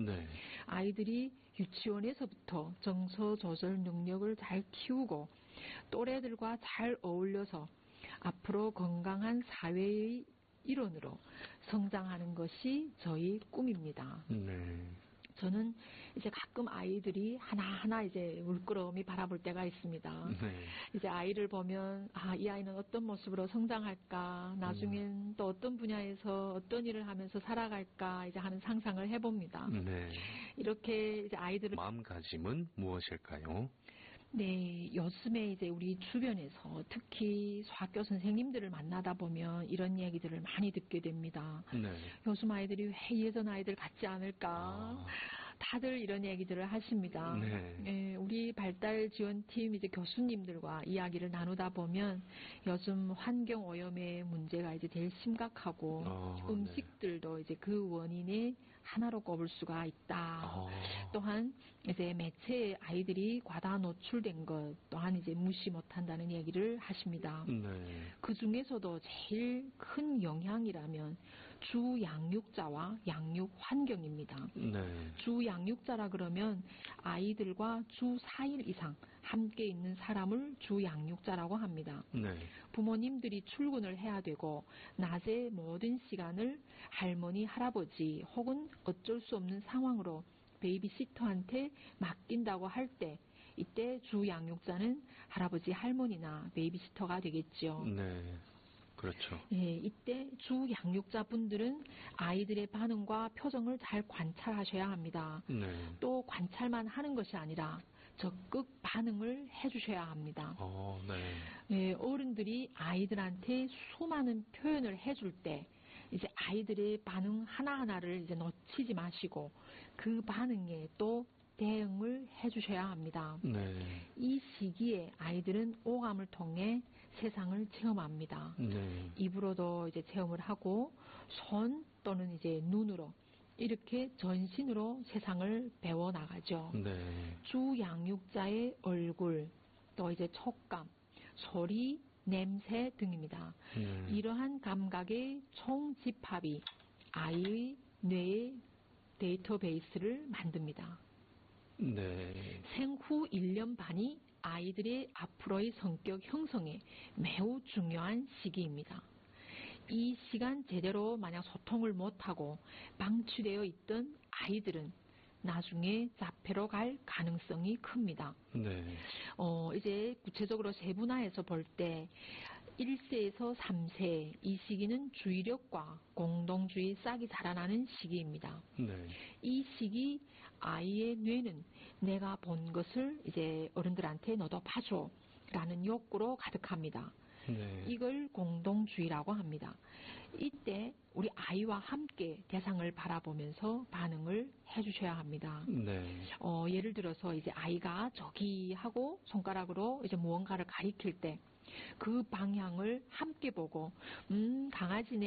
네. 아이들이 유치원에서부터 정서 조절 능력을 잘 키우고 또래들과 잘 어울려서 앞으로 건강한 사회의 일원으로 성장하는 것이 저희 꿈입니다. 네. 저는 이제 가끔 아이들이 하나하나 이제 물끄러미 바라볼 때가 있습니다. 네. 이제 아이를 보면, 이 아이는 어떤 모습으로 성장할까, 나중엔 또 어떤 분야에서 어떤 일을 하면서 살아갈까, 이제 하는 상상을 해봅니다. 네. 이렇게 이제 아이들을. 마음가짐은 무엇일까요? 네, 요즘에 이제 우리 주변에서 특히 수학교 선생님들을 만나다 보면 이런 얘기들을 많이 듣게 됩니다. 네. 요즘 아이들이 왜 예전 아이들 같지 않을까? 다들 이런 얘기들을 하십니다. 네. 우리 발달 지원팀 이제 교수님들과 이야기를 나누다 보면 요즘 환경 오염의 문제가 이제 제일 심각하고 음식들도 네. 이제 그 원인의 하나로 꼽을 수가 있다. 또한 이제 매체에 아이들이 과다 노출된 것 또한 이제 무시 못한다는 얘기를 하십니다. 네. 그 중에서도 제일 큰 영향이라면 주 양육자와 양육 환경입니다. 네. 주 양육자라 그러면 아이들과 주 4일 이상 함께 있는 사람을 주 양육자라고 합니다. 네. 부모님들이 출근을 해야 되고 낮에 모든 시간을 할머니, 할아버지 혹은 어쩔 수 없는 상황으로 베이비시터한테 맡긴다고 할 때 이때 주 양육자는 할아버지, 할머니나 베이비시터가 되겠죠. 네. 그렇죠. 예, 이때 주 양육자분들은 아이들의 반응과 표정을 잘 관찰하셔야 합니다. 네. 또 관찰만 하는 것이 아니라 적극 반응을 해주셔야 합니다. 네. 예, 어른들이 아이들한테 수많은 표현을 해줄 때 이제 아이들의 반응 하나하나를 이제 놓치지 마시고 그 반응에 또 대응을 해주셔야 합니다. 네. 이 시기에 아이들은 오감을 통해 세상을 체험합니다. 네. 입으로도 이제 체험을 하고 손 또는 이제 눈으로 이렇게 전신으로 세상을 배워 나가죠. 네. 주 양육자의 얼굴, 또 이제 촉감, 소리, 냄새 등입니다. 이러한 감각의 총집합이 아이의 뇌의 데이터베이스를 만듭니다. 네. 생후 1년 반이 아이들의 앞으로의 성격 형성에 매우 중요한 시기입니다. 이 시간 제대로 만약 소통을 못하고 방치되어 있던 아이들은 나중에 자폐로 갈 가능성이 큽니다. 네. 이제 구체적으로 세분화해서 볼 때 1세에서 3세 이 시기는 주의력과 공동주의 싹이 자라나는 시기입니다. 네. 이 시기 아이의 뇌는 내가 본 것을 이제 어른들한테 너도 봐줘 라는 욕구로 가득합니다. 네. 이걸 공동주의라고 합니다. 이때 우리 아이와 함께 대상을 바라보면서 반응을 해주셔야 합니다. 네. 예를 들어서 이제 아이가 저기 하고 손가락으로 이제 무언가를 가리킬 때 그 방향을 함께 보고 강아지네